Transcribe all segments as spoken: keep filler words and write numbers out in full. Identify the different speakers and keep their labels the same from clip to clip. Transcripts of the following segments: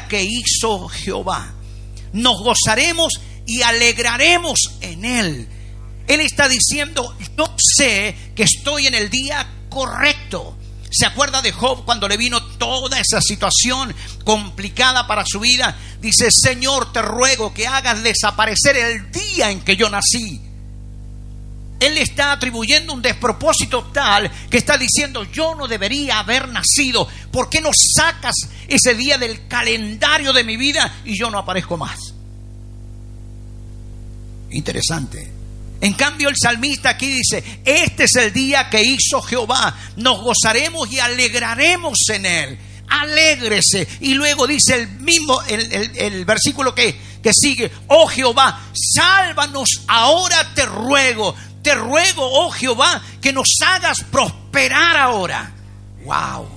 Speaker 1: día que hizo Jehová. Nos gozaremos y alegraremos en él. Él está diciendo, yo sé que estoy en el día correcto. ¿Se acuerda de Job cuando le vino toda esa situación complicada para su vida? Dice, Señor, te ruego que hagas desaparecer el día en que yo nací. Él le está atribuyendo un despropósito tal que está diciendo, yo no debería haber nacido. ¿Por qué no sacas ese día del calendario de mi vida y yo no aparezco más? Interesante. En cambio, el salmista aquí dice, este es el día que hizo Jehová, nos gozaremos y alegraremos en él. Alégrese. Y luego dice el mismo, el, el, el versículo que, que sigue, oh Jehová, sálvanos ahora te ruego. Te ruego, oh Jehová, que nos hagas prosperar ahora. Wow.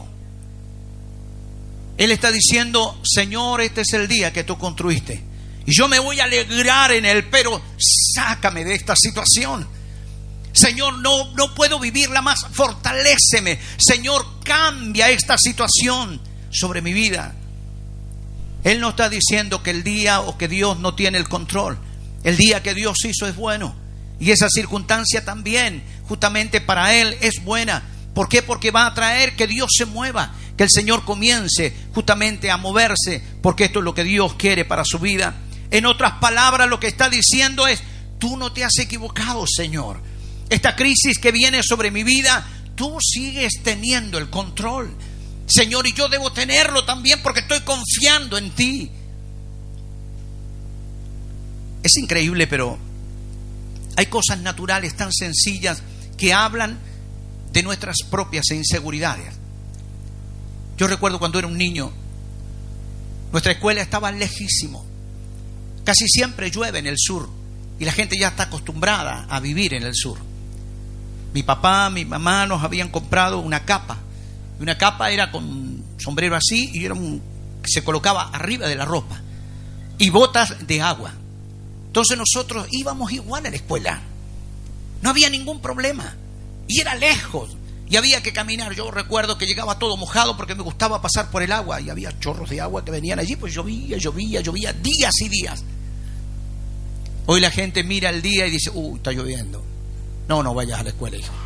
Speaker 1: Él está diciendo, Señor, este es el día que tú construiste. Y yo me voy a alegrar en él, pero sácame de esta situación. Señor, no, no puedo vivirla más. Fortaléceme. Señor, cambia esta situación sobre mi vida. Él no está diciendo que el día o que Dios no tiene el control. El día que Dios hizo es bueno. Y esa circunstancia también, justamente para él, es buena. ¿Por qué? Porque va a traer que Dios se mueva. Que el Señor comience justamente a moverse. Porque esto es lo que Dios quiere para su vida. En otras palabras, lo que está diciendo es, tú no te has equivocado, Señor. Esta crisis que viene sobre mi vida, tú sigues teniendo el control, Señor, y yo debo tenerlo también porque estoy confiando en ti. Es increíble, pero hay cosas naturales tan sencillas que hablan de nuestras propias inseguridades. Yo recuerdo cuando era un niño, nuestra escuela estaba lejísimo. Casi siempre llueve en el sur y la gente ya está acostumbrada a vivir en el sur. Mi papá, mi mamá nos habían comprado una capa. Y una capa era con un sombrero así y era un, se colocaba arriba de la ropa. Y botas de agua. Entonces nosotros íbamos igual a la escuela. No había ningún problema. Y era lejos. Y había que caminar. Yo recuerdo que llegaba todo mojado porque me gustaba pasar por el agua. Y había chorros de agua que venían allí. Pues llovía, llovía, llovía días y días. Hoy la gente mira el día y dice, uy, está lloviendo. No, no vayas a la escuela, hijo.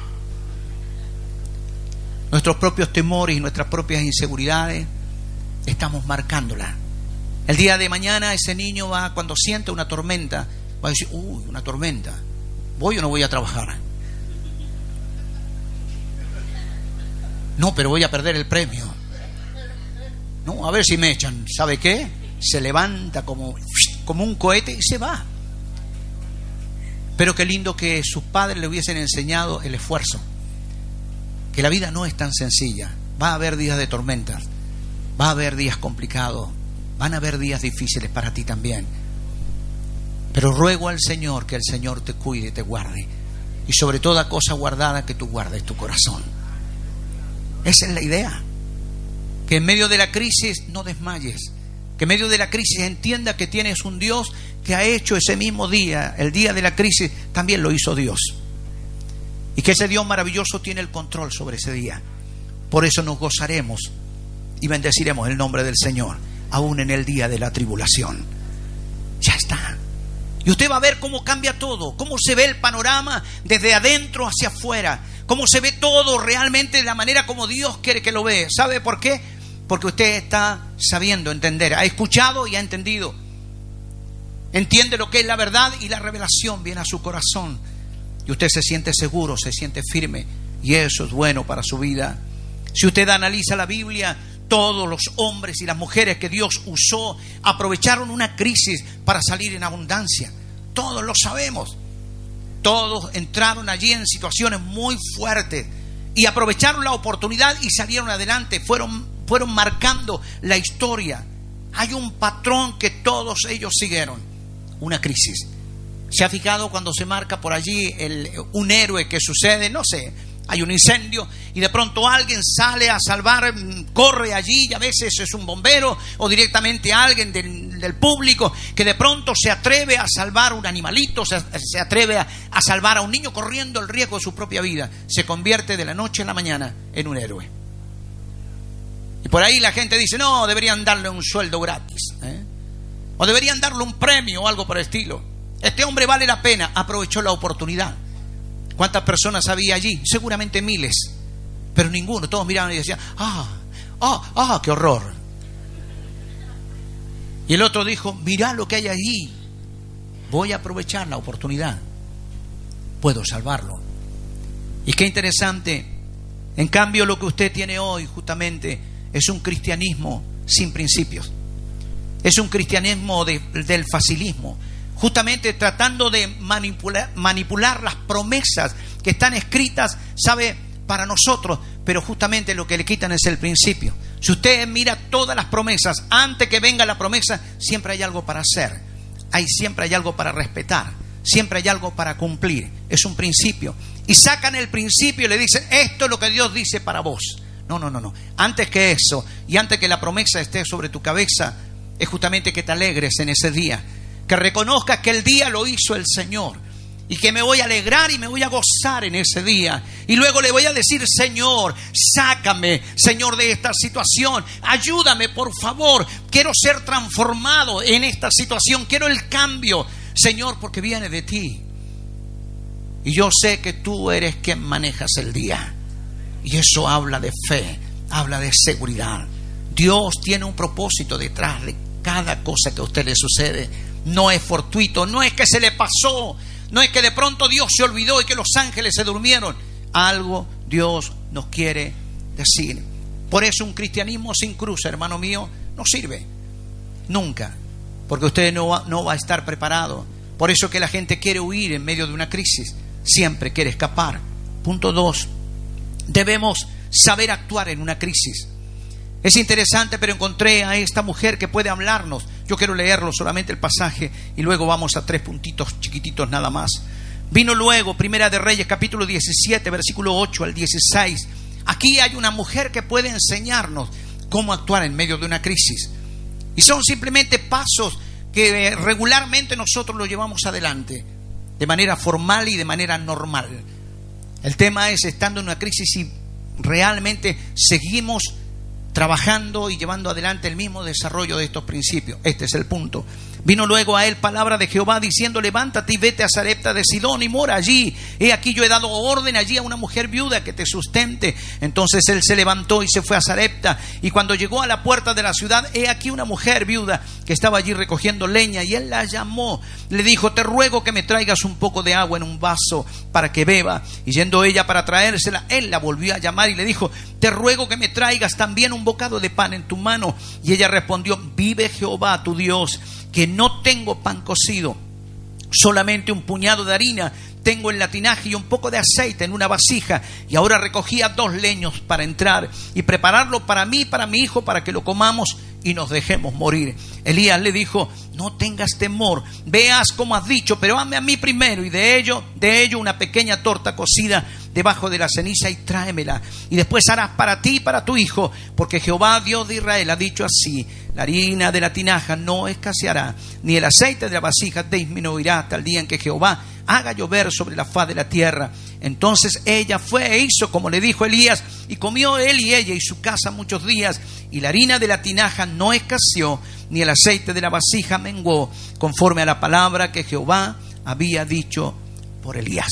Speaker 1: Nuestros propios temores y nuestras propias inseguridades estamos marcándola. El día de mañana ese niño va, cuando siente una tormenta, va a decir, uy, una tormenta. ¿Voy o no voy a trabajar? No, pero voy a perder el premio. No, a ver si me echan. ¿Sabe qué? Se levanta como, como un cohete y se va. Pero qué lindo que sus padres le hubiesen enseñado el esfuerzo. Que la vida no es tan sencilla. Va a haber días de tormentas. Va a haber días complicados. Van a haber días difíciles para ti también. Pero ruego al Señor que el Señor te cuide y te guarde. Y sobre toda cosa guardada que tú guardes tu corazón. Esa es la idea. Que en medio de la crisis no desmayes. Que en medio de la crisis entienda que tienes un Dios que ha hecho ese mismo día, el día de la crisis, también lo hizo Dios. Y que ese Dios maravilloso tiene el control sobre ese día. Por eso nos gozaremos y bendeciremos el nombre del Señor, aún en el día de la tribulación. Ya está. Y usted va a ver cómo cambia todo, cómo se ve el panorama desde adentro hacia afuera, cómo se ve todo realmente de la manera como Dios quiere que lo vea. ¿Sabe por qué? Porque usted está sabiendo entender, ha escuchado y ha entendido. Entiende lo que es la verdad y la revelación viene a su corazón. Y usted se siente seguro, se siente firme. Y eso es bueno para su vida. Si usted analiza la Biblia, todos los hombres y las mujeres que Dios usó aprovecharon una crisis para salir en abundancia. Todos lo sabemos. Todos entraron allí en situaciones muy fuertes y aprovecharon la oportunidad y salieron adelante. Fueron, fueron marcando la historia. Hay un patrón que todos ellos siguieron. Una crisis. ¿Se ha fijado cuando se marca por allí el, un héroe que sucede? No sé, hay un incendio y de pronto alguien sale a salvar, corre allí y a veces es un bombero o directamente alguien del, del público que de pronto se atreve a salvar un animalito, se, se atreve a, a salvar a un niño corriendo el riesgo de su propia vida. Se convierte de la noche a la mañana en un héroe. Y por ahí la gente dice, no, deberían darle un sueldo gratis, ¿eh? O deberían darle un premio o algo por el estilo. Este hombre vale la pena, aprovechó la oportunidad. ¿Cuántas personas había allí? Seguramente miles, pero ninguno. Todos miraban y decían, ah, ah, ah, qué horror. Y el otro dijo, mirá lo que hay allí, voy a aprovechar la oportunidad, puedo salvarlo. Y qué interesante. En cambio, lo que usted tiene hoy justamente es un cristianismo sin principios. Es un cristianismo de, del facilismo, justamente tratando de manipular, manipular las promesas que están escritas, sabe, para nosotros, pero justamente lo que le quitan es el principio. Si usted mira todas las promesas, antes que venga la promesa, siempre hay algo para hacer, hay, siempre hay algo para respetar, siempre hay algo para cumplir. Es un principio. Y sacan el principio y le dicen, esto es lo que Dios dice para vos. No, no, no, no. Antes que eso, y antes que la promesa esté sobre tu cabeza, es justamente que te alegres en ese día, que reconozcas que el día lo hizo el Señor, y que me voy a alegrar y me voy a gozar en ese día. Y luego le voy a decir, Señor, sácame, Señor, de esta situación. Ayúdame, por favor. Quiero ser transformado en esta situación. Quiero el cambio, Señor, porque viene de ti. Y yo sé que tú eres quien manejas el día. Y eso habla de fe, habla de seguridad. Dios tiene un propósito detrás de cada cosa que a usted le sucede. No es fortuito, no es que se le pasó, no es que de pronto Dios se olvidó y que los ángeles se durmieron. Algo Dios nos quiere decir. Por eso un cristianismo sin cruz, hermano mío, no sirve nunca, porque usted no va, no va a estar preparado. Por eso que la gente quiere huir en medio de una crisis, siempre quiere escapar. Punto dos, debemos saber actuar en una crisis. Es interesante, pero encontré a esta mujer que puede hablarnos. Yo quiero leerlo solamente el pasaje y luego vamos a tres puntitos chiquititos nada más. Vino luego, Primera de Reyes, capítulo diecisiete, versículo ocho al dieciséis. Aquí hay una mujer que puede enseñarnos cómo actuar en medio de una crisis. Y son simplemente pasos que regularmente nosotros los llevamos adelante, de manera formal y de manera normal. El tema es, estando en una crisis, y realmente seguimos trabajando y llevando adelante el mismo desarrollo de estos principios. Este es el punto. Vino luego a él palabra de Jehová diciendo, levántate y vete a Sarepta de Sidón y mora allí. He aquí yo he dado orden allí a una mujer viuda que te sustente. Entonces él se levantó y se fue a Sarepta. Y cuando llegó a la puerta de la ciudad, he aquí una mujer viuda que estaba allí recogiendo leña. Y él la llamó. Le dijo, te ruego que me traigas un poco de agua en un vaso para que beba. Y yendo ella para traérsela, él la volvió a llamar y le dijo, te ruego que me traigas también un bocado de pan en tu mano. Y ella respondió, vive Jehová tu Dios, que no tengo pan cocido, solamente un puñado de harina tengo en la tinaja y un poco de aceite en una vasija. Y ahora recogía dos leños para entrar y prepararlo para mí y para mi hijo, para que lo comamos y nos dejemos morir. Elías le dijo, no tengas temor, veas como has dicho, pero hazme a mí primero, y de ello, de ello una pequeña torta cocida debajo de la ceniza, y tráemela, y después harás para ti y para tu hijo, porque Jehová Dios de Israel ha dicho así, la harina de la tinaja no escaseará, ni el aceite de la vasija disminuirá hasta el día en que Jehová haga llover sobre la faz de la tierra. Entonces ella fue e hizo como le dijo Elías, y comió él y ella y su casa muchos días, y la harina de la tinaja no escaseó, ni el aceite de la vasija menguó, conforme a la palabra que Jehová había dicho por Elías.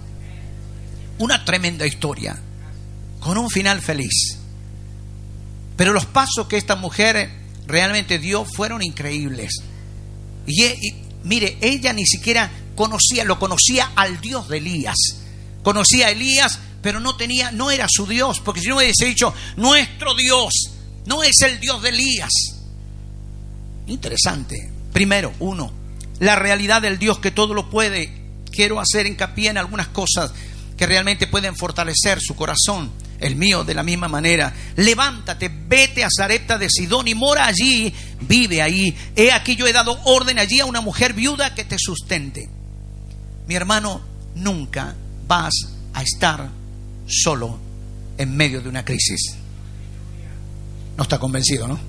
Speaker 1: Una tremenda historia, con un final feliz. Pero los pasos que esta mujer realmente dio fueron increíbles. Y, y mire, ella ni siquiera conocía, lo conocía al Dios de Elías. Conocía a Elías, pero no tenía, no era su Dios, porque si no hubiese dicho, nuestro Dios no es el Dios de Elías. Interesante. Primero, uno, la realidad del Dios que todo lo puede. Quiero hacer hincapié en algunas cosas que realmente pueden fortalecer su corazón. El mío de la misma manera. Levántate, vete a Sarepta de Sidón y mora allí, vive ahí. He aquí yo he dado orden allí a una mujer viuda que te sustente. Mi hermano, nunca vas a estar solo en medio de una crisis. No está convencido, ¿no?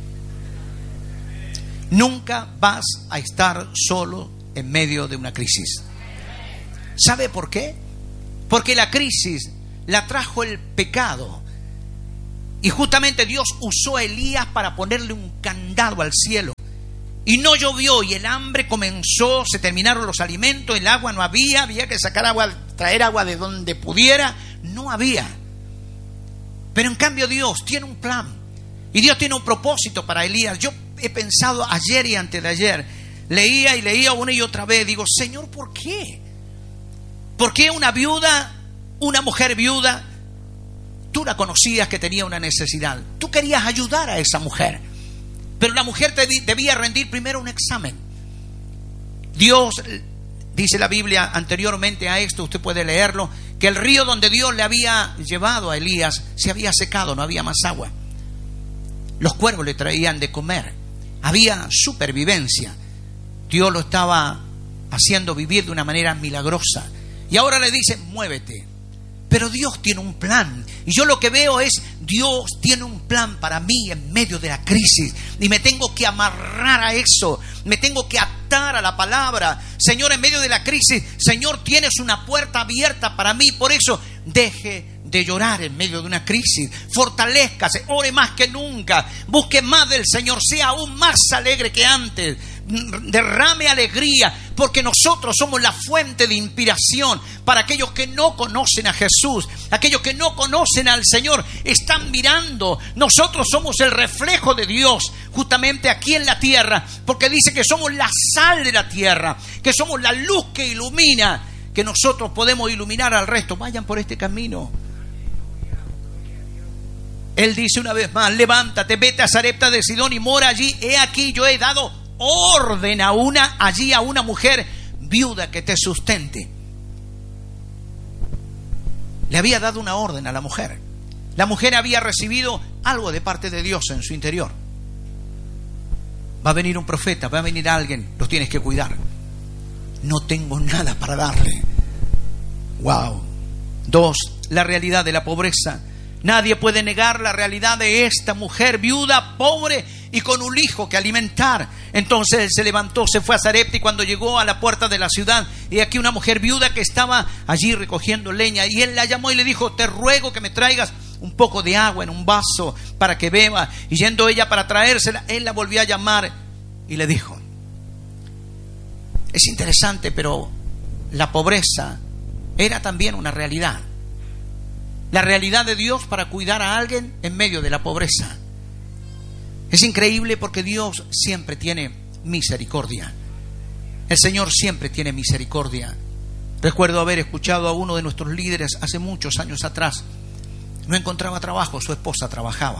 Speaker 1: Nunca vas a estar solo en medio de una crisis. ¿Sabe por qué? Porque la crisis la trajo el pecado. Y justamente Dios usó a Elías para ponerle un candado al cielo. Y no llovió y el hambre comenzó, se terminaron los alimentos, el agua no había, había que sacar agua, traer agua de donde pudiera, no había. Pero en cambio Dios tiene un plan y Dios tiene un propósito para Elías. Yo he pensado ayer y antes de ayer, leía y leía una y otra vez, digo, Señor, ¿por qué? ¿Por qué una viuda, una mujer viuda, tú la conocías que tenía una necesidad, tú querías ayudar a esa mujer, pero la mujer te debía rendir primero un examen? Dios, dice la Biblia anteriormente a esto, usted puede leerlo, que el río donde Dios le había llevado a Elías se había secado, no había más agua. Los cuervos le traían de comer, había supervivencia. Dios lo estaba haciendo vivir de una manera milagrosa. Y ahora le dice, muévete. Pero Dios tiene un plan. Y yo lo que veo es, Dios tiene un plan para mí en medio de la crisis. Y me tengo que amarrar a eso. Me tengo que atar a la palabra. Señor, en medio de la crisis, Señor, tienes una puerta abierta para mí. Por eso, deje de llorar en medio de una crisis. Fortalézcase, ore más que nunca. Busque más del Señor. Sea aún más alegre que antes. Derrame alegría, porque nosotros somos la fuente de inspiración para aquellos que no conocen a Jesús, aquellos que no conocen al Señor, están mirando. Nosotros somos el reflejo de Dios justamente aquí en la tierra, porque dice que somos la sal de la tierra, que somos la luz que ilumina, que nosotros podemos iluminar al resto. Vayan por este camino. Él dice una vez más, levántate, vete a Sarepta de Sidón y mora allí. He aquí, yo he dado orden a una, allí a una mujer viuda que te sustente. Le había dado una orden a la mujer. La mujer había recibido algo de parte de Dios en su interior. Va a venir un profeta, va a venir alguien, los tienes que cuidar. No tengo nada para darle. Wow. Dos, la realidad de la pobreza. Nadie puede negar la realidad de esta mujer viuda, pobre y con un hijo que alimentar. Entonces él se levantó, se fue a Sarepta, y cuando llegó a la puerta de la ciudad, y aquí una mujer viuda que estaba allí recogiendo leña, y él la llamó y le dijo, te ruego que me traigas un poco de agua en un vaso para que beba. Y yendo ella para traérsela, él la volvió a llamar y le dijo, es interesante, pero la pobreza era también una realidad. La realidad de Dios para cuidar a alguien en medio de la pobreza. Es increíble porque Dios siempre tiene misericordia. El Señor siempre tiene misericordia. Recuerdo haber escuchado a uno de nuestros líderes hace muchos años atrás. No encontraba trabajo, su esposa trabajaba.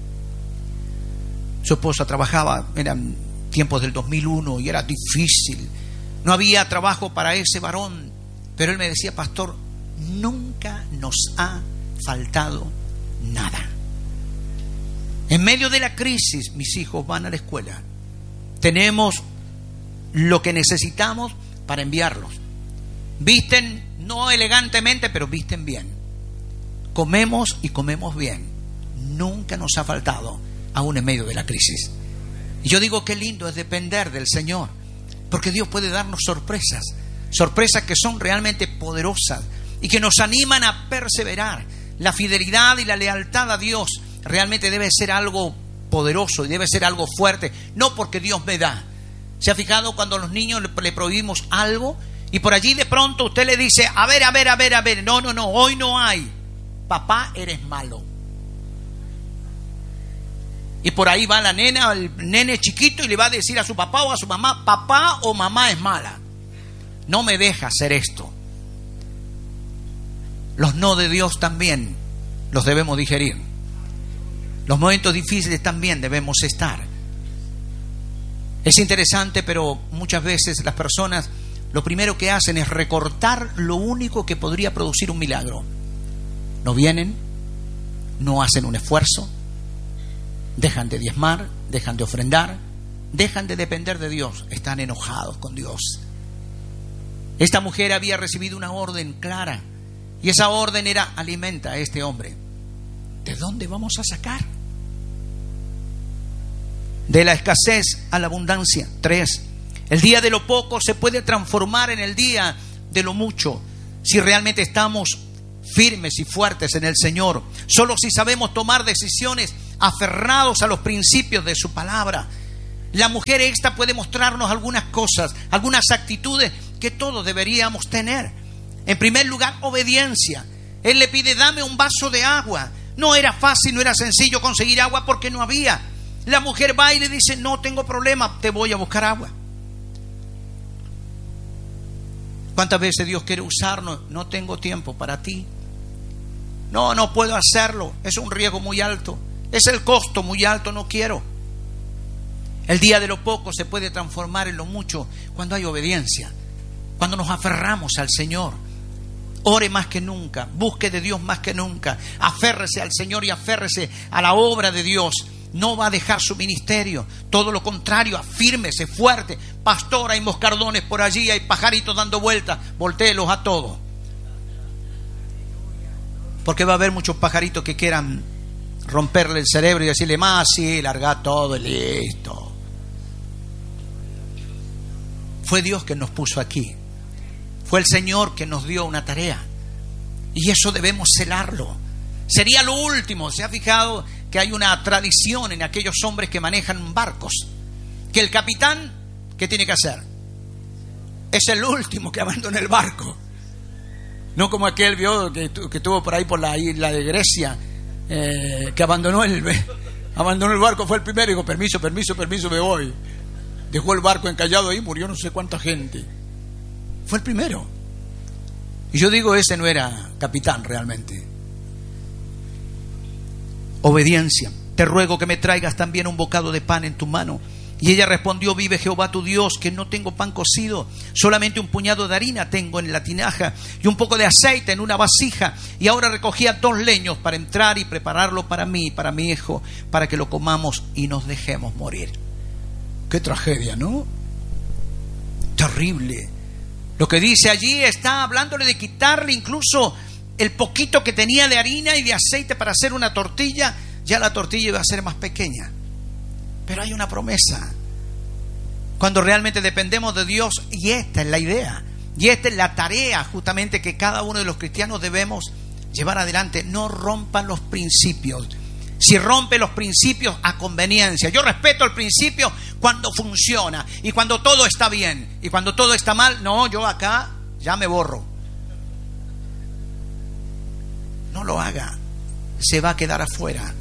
Speaker 1: Su esposa trabajaba, eran tiempos del dos mil uno y era difícil. No había trabajo para ese varón. Pero él me decía, pastor, nunca nos ha faltado nada. En medio de la crisis, mis hijos van a la escuela. Tenemos lo que necesitamos para enviarlos. Visten, no elegantemente, pero visten bien. Comemos y comemos bien. Nunca nos ha faltado, aún en medio de la crisis. Y yo digo, qué lindo es depender del Señor, porque Dios puede darnos sorpresas. Sorpresas que son realmente poderosas y que nos animan a perseverar. La fidelidad y la lealtad a Dios realmente debe ser algo poderoso y debe ser algo fuerte, no porque Dios me da. ¿Se ha fijado cuando a los niños le prohibimos algo y por allí de pronto usted le dice, a ver, a ver, a ver, a ver, no, no, no, hoy no hay, papá, eres malo? Y por ahí va la nena, el nene chiquito, y le va a decir a su papá o a su mamá, papá o mamá es mala, no me deja hacer esto. Los no de Dios también los debemos digerir. Los momentos difíciles también debemos estar. Es interesante, pero muchas veces las personas lo primero que hacen es recortar lo único que podría producir un milagro. No vienen, no hacen un esfuerzo, dejan de diezmar, dejan de ofrendar, dejan de depender de Dios, están enojados con Dios. Esta mujer había recibido una orden clara, y esa orden era, alimenta a este hombre. ¿De dónde vamos a sacar? De la escasez a la abundancia. Tres, el día de lo poco se puede transformar en el día de lo mucho, si realmente estamos firmes y fuertes en el Señor. Solo si sabemos tomar decisiones aferrados a los principios de su palabra. La mujer esta puede mostrarnos algunas cosas, algunas actitudes que todos deberíamos tener. En primer lugar, obediencia. Él le pide, dame un vaso de agua. No era fácil, no era sencillo conseguir agua porque no había. La mujer va y le dice, no tengo problema, te voy a buscar agua. ¿Cuántas veces Dios quiere usarnos? No tengo tiempo para ti. No, no puedo hacerlo. Es un riesgo muy alto. Es el costo muy alto, no quiero. El día de lo poco se puede transformar en lo mucho cuando hay obediencia. Cuando nos aferramos al Señor. Ore más que nunca. Busque de Dios más que nunca. Aférrese al Señor y aférrese a la obra de Dios. No va a dejar su ministerio. Todo lo contrario, afírmese fuerte. Pastor, hay moscardones por allí, hay pajaritos dando vueltas. Voltéelos a todos. Porque va a haber muchos pajaritos que quieran romperle el cerebro y decirle, más, sí, larga todo y listo. Fue Dios que nos puso aquí. Fue el Señor que nos dio una tarea. Y eso debemos celarlo. Sería lo último. ¿Se ha fijado que hay una tradición en aquellos hombres que manejan barcos? Que el capitán, ¿qué tiene que hacer? Es el último que abandona el barco. No como aquel vio que, que estuvo por ahí por la isla de Grecia, eh, que abandonó el, abandonó el barco, fue el primero y dijo, permiso, permiso, permiso, me voy. Dejó el barco encallado ahí, murió no sé cuánta gente. Fue el primero. Y yo digo, ese no era capitán realmente. Obediencia. Te ruego que me traigas también un bocado de pan en tu mano. Y ella respondió, vive Jehová tu Dios, que no tengo pan cocido, solamente un puñado de harina tengo en la tinaja y un poco de aceite en una vasija. Y ahora recogía dos leños para entrar y prepararlo para mí y para mi hijo, para que lo comamos y nos dejemos morir. Qué tragedia, ¿no? Terrible. Lo que dice allí está hablándole de quitarle incluso el poquito que tenía de harina y de aceite para hacer una tortilla. Ya la tortilla iba a ser más pequeña. Pero hay una promesa. Cuando realmente dependemos de Dios, y esta es la idea, y esta es la tarea justamente que cada uno de los cristianos debemos llevar adelante. No rompan los principios. Si rompe los principios, a conveniencia. Yo respeto el principio cuando funciona y cuando todo está bien. Y cuando todo está mal, no, yo acá ya me borro. No lo haga. Se va a quedar afuera.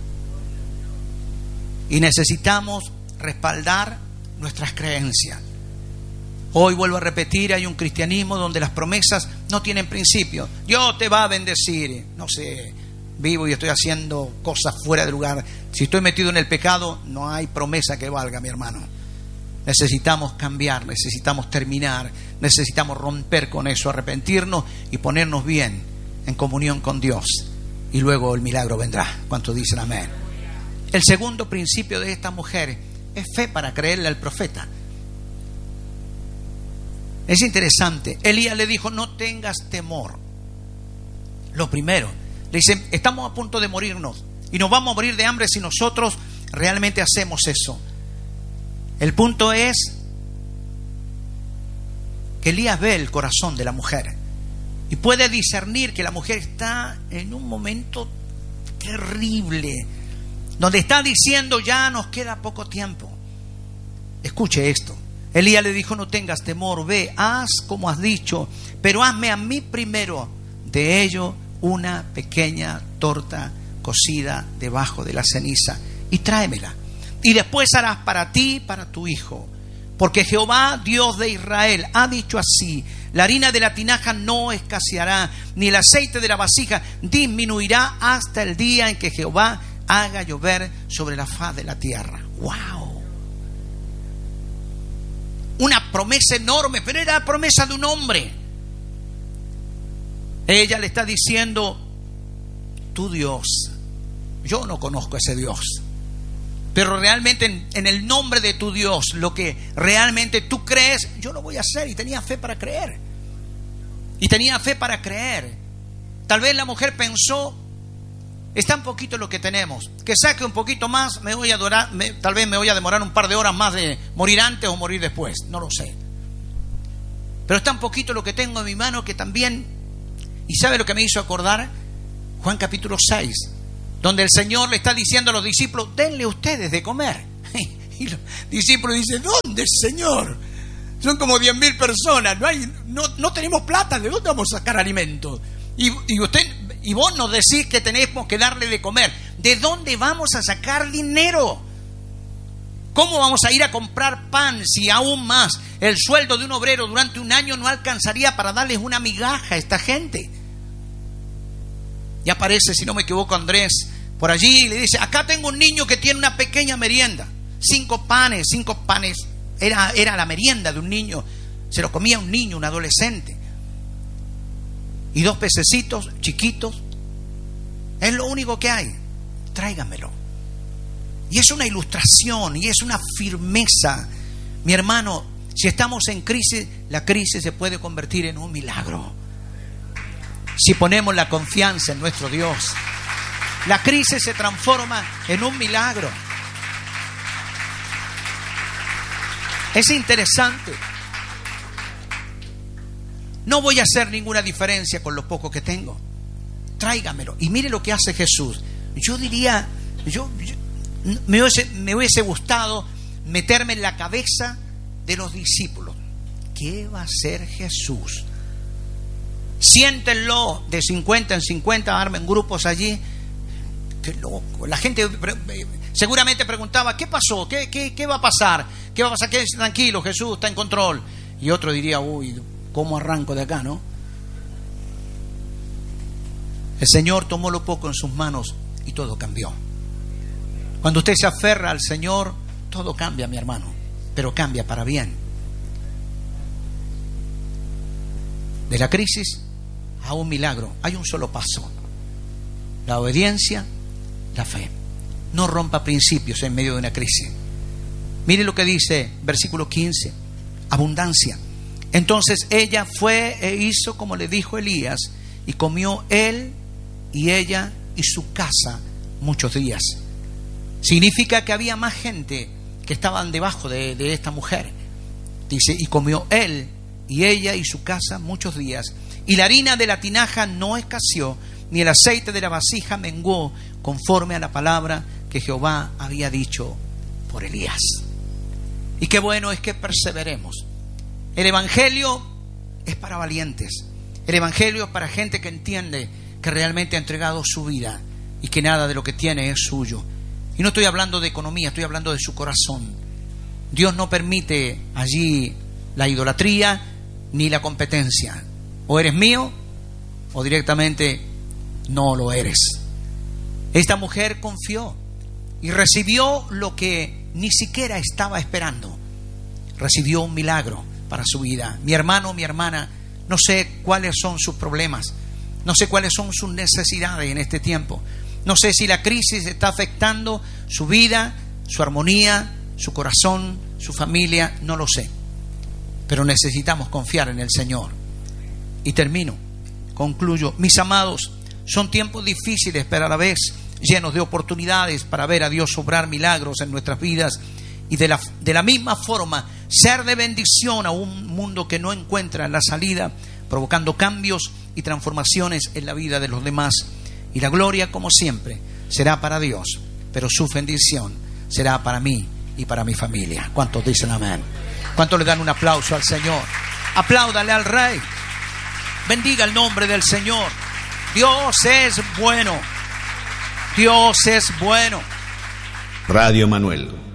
Speaker 1: Y necesitamos respaldar nuestras creencias. Hoy vuelvo a repetir, hay un cristianismo donde las promesas no tienen principio. Dios te va a bendecir. No sé, vivo y estoy haciendo cosas fuera de lugar. Si estoy metido en el pecado, no hay promesa que valga, mi hermano. Necesitamos cambiar, necesitamos terminar, necesitamos romper con eso, arrepentirnos y ponernos bien en comunión con Dios. Y luego el milagro vendrá. ¿Cuántos dicen amén? El segundo principio de esta mujer es fe para creerle al profeta. Es interesante. Elías le dijo, no tengas temor. Lo primero, le dice, estamos a punto de morirnos y nos vamos a morir de hambre si nosotros realmente hacemos eso. El punto es que Elías ve el corazón de la mujer y puede discernir que la mujer está en un momento terrible, donde está diciendo, ya nos queda poco tiempo. Escuche esto. Elías le dijo, no tengas temor, ve, haz como has dicho, pero hazme a mí primero de ello una pequeña torta cocida debajo de la ceniza y tráemela. Y después harás para ti y para tu hijo. Porque Jehová, Dios de Israel, ha dicho así, la harina de la tinaja no escaseará, ni el aceite de la vasija disminuirá hasta el día en que Jehová haga llover sobre la faz de la tierra. ¡Wow! Una promesa enorme, pero era la promesa de un hombre. Ella le está diciendo, tu Dios, yo no conozco a ese Dios, pero realmente en, en el nombre de tu Dios, lo que realmente tú crees, yo lo voy a hacer. Y tenía fe para creer. Y tenía fe para creer. Tal vez la mujer pensó, es tan poquito lo que tenemos, que saque un poquito más, me voy a adorar, me, tal vez me voy a demorar un par de horas más de morir antes o morir después, no lo sé. Pero es tan poquito lo que tengo en mi mano que también, y ¿sabe lo que me hizo acordar? Juan capítulo seis, donde el Señor le está diciendo a los discípulos, denle ustedes de comer. Y los discípulos dicen, ¿dónde, Señor? Son como diez mil personas, no, hay, no, no tenemos plata, ¿de dónde vamos a sacar alimento? Y, y, usted, y vos nos decís que tenemos que darle de comer. ¿De dónde vamos a sacar dinero? ¿Cómo vamos a ir a comprar pan si aún más el sueldo de un obrero durante un año no alcanzaría para darles una migaja a esta gente? Y aparece, si no me equivoco, Andrés por allí y le dice, acá tengo un niño que tiene una pequeña merienda. Cinco panes, cinco panes. Era, era la merienda de un niño. Se lo comía un niño, un adolescente. Y dos pececitos chiquitos. Es lo único que hay. Tráigamelo. Y es una ilustración y es una firmeza. Mi hermano, si estamos en crisis, la crisis se puede convertir en un milagro. Si ponemos la confianza en nuestro Dios, la crisis se transforma en un milagro. Es interesante. No voy a hacer ninguna diferencia con lo poco que tengo. Tráigamelo. Y mire lo que hace Jesús. Yo diría, yo, yo me, hubiese, me hubiese gustado meterme en la cabeza de los discípulos. ¿Qué va a hacer Jesús? Siéntenlo de cincuenta en cincuenta, armen grupos allí. Qué loco. La gente seguramente preguntaba, ¿qué pasó? ¿Qué, qué, qué va a pasar? ¿Qué va a pasar? Quédense tranquilo, Jesús está en control. Y otro diría, uy, ¿cómo arranco de acá, no? El Señor tomó lo poco en sus manos y todo cambió. Cuando usted se aferra al Señor, todo cambia, mi hermano, pero cambia para bien. De la crisis a un milagro hay un solo paso: la obediencia, la fe. No rompa principios en medio de una crisis. Mire lo que dice versículo quince: abundancia. Entonces ella fue e hizo como le dijo Elías, y comió él y ella y su casa muchos días. Significa que había más gente que estaban debajo de, de esta mujer. Dice, y comió él y ella y su casa muchos días. Y la harina de la tinaja no escaseó, ni el aceite de la vasija menguó, conforme a la palabra que Jehová había dicho por Elías. Y qué bueno es que perseveremos. El Evangelio es para valientes. El Evangelio es para gente que entiende que realmente ha entregado su vida y que nada de lo que tiene es suyo. Y no estoy hablando de economía, estoy hablando de su corazón. Dios no permite allí la idolatría ni la competencia. O eres mío o directamente no lo eres. Esta mujer confió y recibió lo que ni siquiera estaba esperando. Recibió un milagro para su vida. Mi hermano, mi hermana, no sé cuáles son sus problemas, no sé cuáles son sus necesidades en este tiempo. No sé si la crisis está afectando su vida, su armonía, su corazón, su familia, no lo sé. Pero necesitamos confiar en el Señor. Y termino, concluyo. Mis amados, son tiempos difíciles, pero a la vez llenos de oportunidades para ver a Dios obrar milagros en nuestras vidas y de la, de la misma forma ser de bendición a un mundo que no encuentra la salida, provocando cambios y transformaciones en la vida de los demás. Y la gloria, como siempre, será para Dios, pero su bendición será para mí y para mi familia. ¿Cuántos dicen amén? ¿Cuántos le dan un aplauso al Señor? Apláudale al Rey. Bendiga el nombre del Señor. Dios es bueno. Dios es bueno.
Speaker 2: Radio Emanuel.